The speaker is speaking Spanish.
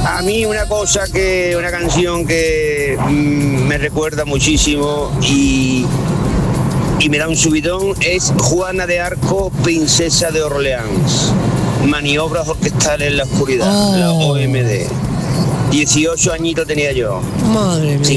A mí una canción que me recuerda muchísimo y me da un subidón es Juana de Arco, princesa de Orleans. Maniobras orquestales en la oscuridad, la OMD. 18 añitos tenía yo. Madre mía.